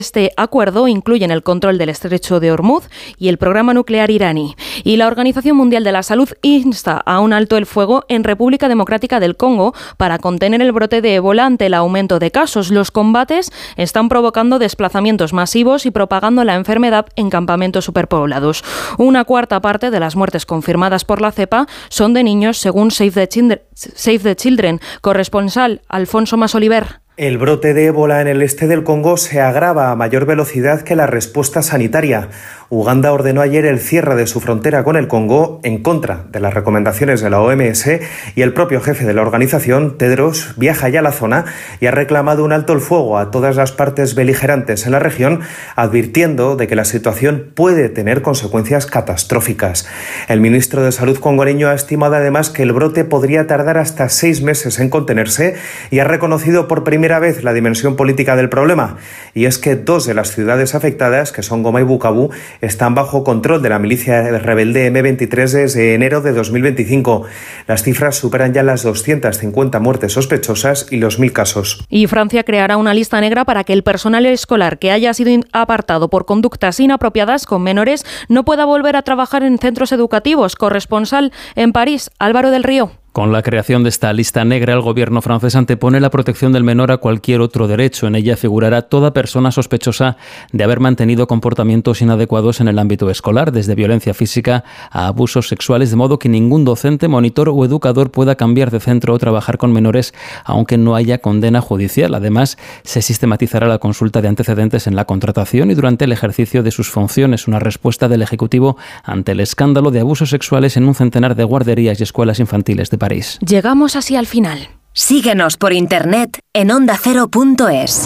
Este acuerdo incluye el control del estrecho de Hormuz y el programa nuclear iraní. Y la Organización Mundial de la Salud insta a un alto el fuego en República Democrática del Congo para contener el brote de ébola ante el aumento de casos. Los combates están provocando desplazamientos masivos y propagando la enfermedad en campamentos superpoblados. Una cuarta parte de las muertes confirmadas por la cepa son de niños, según Save the Children. Corresponsal Alfonso Masoliver. El brote de ébola en el este del Congo se agrava a mayor velocidad que la respuesta sanitaria. Uganda ordenó ayer el cierre de su frontera con el Congo en contra de las recomendaciones de la OMS y el propio jefe de la organización, Tedros, viaja ya a la zona y ha reclamado un alto el fuego a todas las partes beligerantes en la región, advirtiendo de que la situación puede tener consecuencias catastróficas. El ministro de Salud congoleño ha estimado además que el brote podría tardar hasta 6 meses en contenerse y ha reconocido por primera vez la dimensión política del problema, y es que 2 de las ciudades afectadas, que son Goma y Bukavu, están bajo control de la milicia rebelde M23 desde enero de 2025. Las cifras superan ya las 250 muertes sospechosas y los 1.000 casos. Y Francia creará una lista negra para que el personal escolar que haya sido apartado por conductas inapropiadas con menores no pueda volver a trabajar en centros educativos. Corresponsal en París, Álvaro del Río. Con la creación de esta lista negra, el gobierno francés antepone la protección del menor a cualquier otro derecho. En ella figurará toda persona sospechosa de haber mantenido comportamientos inadecuados en el ámbito escolar, desde violencia física a abusos sexuales, de modo que ningún docente, monitor o educador pueda cambiar de centro o trabajar con menores, aunque no haya condena judicial. Además, se sistematizará la consulta de antecedentes en la contratación y durante el ejercicio de sus funciones, una respuesta del Ejecutivo ante el escándalo de abusos sexuales en un centenar de guarderías y escuelas infantiles de París. Llegamos así al final. Síguenos por internet en ondacero.es.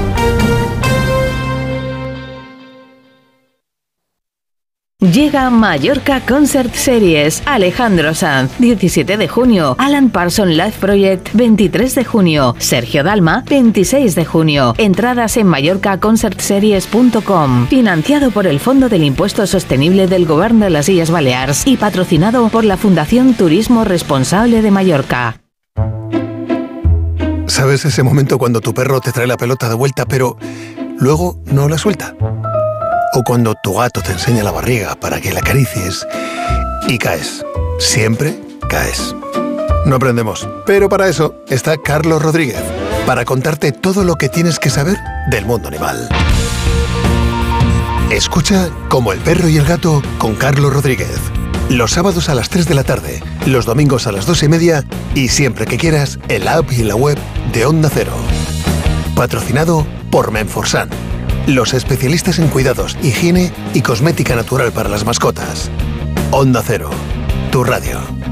Llega Mallorca Concert Series. Alejandro Sanz, 17 de junio. Alan Parsons Live Project, 23 de junio. Sergio Dalma, 26 de junio. Entradas en mallorcaconcertseries.com. Financiado por el Fondo del Impuesto Sostenible del Govern de las Illes Balears y patrocinado por la Fundación Turismo Responsable de Mallorca. ¿Sabes ese momento cuando tu perro te trae la pelota de vuelta, pero luego no la suelta? O cuando tu gato te enseña la barriga para que la acaricies y caes. Siempre caes. No aprendemos, pero para eso está Carlos Rodríguez, para contarte todo lo que tienes que saber del mundo animal. Escucha Como el perro y el gato con Carlos Rodríguez. Los sábados a las 3 de la tarde, los domingos a las 2:30 y siempre que quieras en la app y en la web de Onda Cero. Patrocinado por Menforsan, los especialistas en cuidados, higiene y cosmética natural para las mascotas. Onda Cero, tu radio.